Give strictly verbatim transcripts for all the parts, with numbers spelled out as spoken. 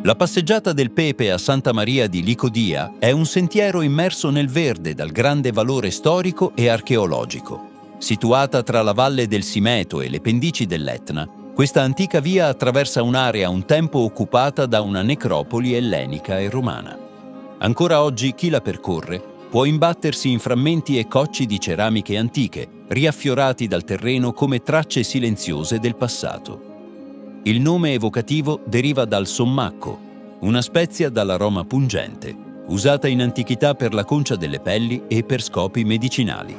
La passeggiata del Pepe a Santa Maria di Licodia è un sentiero immerso nel verde dal grande valore storico e archeologico. Situata tra la valle del Simeto e le pendici dell'Etna, questa antica via attraversa un'area un tempo occupata da una necropoli ellenica e romana. Ancora oggi chi la percorre può imbattersi in frammenti e cocci di ceramiche antiche, riaffiorati dal terreno come tracce silenziose del passato. Il nome evocativo deriva dal sommacco, una spezia dall'aroma pungente, usata in antichità per la concia delle pelli e per scopi medicinali.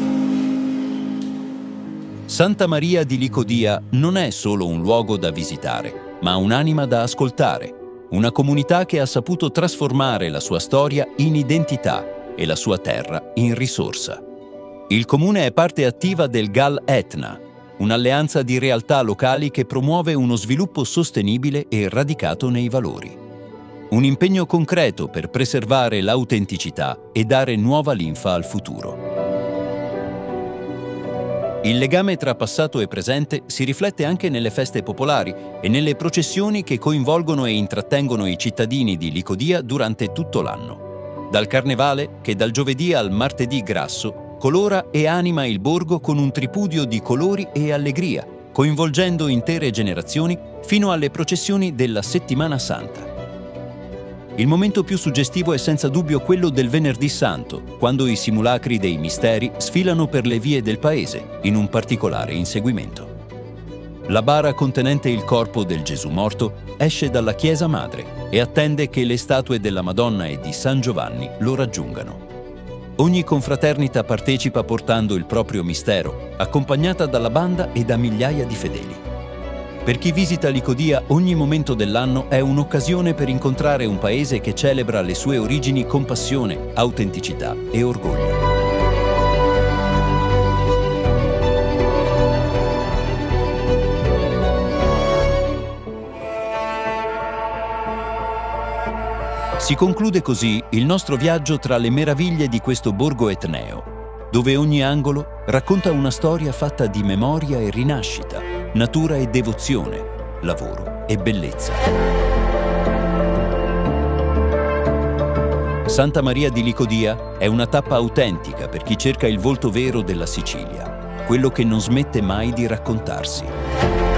Santa Maria di Licodia non è solo un luogo da visitare, ma un'anima da ascoltare, una comunità che ha saputo trasformare la sua storia in identità e la sua terra in risorsa. Il comune è parte attiva del G A L Etna, un'alleanza di realtà locali che promuove uno sviluppo sostenibile e radicato nei valori. Un impegno concreto per preservare l'autenticità e dare nuova linfa al futuro. Il legame tra passato e presente si riflette anche nelle feste popolari e nelle processioni che coinvolgono e intrattengono i cittadini di Licodia durante tutto l'anno. Dal Carnevale, che dal giovedì al martedì grasso colora e anima il borgo con un tripudio di colori e allegria, coinvolgendo intere generazioni fino alle processioni della Settimana Santa. Il momento più suggestivo è senza dubbio quello del Venerdì Santo, quando i simulacri dei misteri sfilano per le vie del paese, in un particolare inseguimento. La bara contenente il corpo del Gesù morto esce dalla chiesa madre e attende che le statue della Madonna e di San Giovanni lo raggiungano. Ogni confraternita partecipa portando il proprio mistero, accompagnata dalla banda e da migliaia di fedeli. Per chi visita Licodia, ogni momento dell'anno è un'occasione per incontrare un paese che celebra le sue origini con passione, autenticità e orgoglio. Si conclude così il nostro viaggio tra le meraviglie di questo borgo etneo, dove ogni angolo racconta una storia fatta di memoria e rinascita, natura e devozione, lavoro e bellezza. Santa Maria di Licodia è una tappa autentica per chi cerca il volto vero della Sicilia, quello che non smette mai di raccontarsi.